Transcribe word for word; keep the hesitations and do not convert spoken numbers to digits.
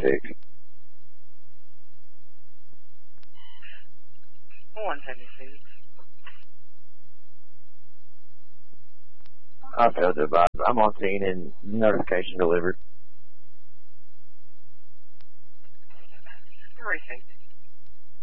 seventy-six. one seventy-six. I failed to advise. I'm on scene and notification delivered. Received.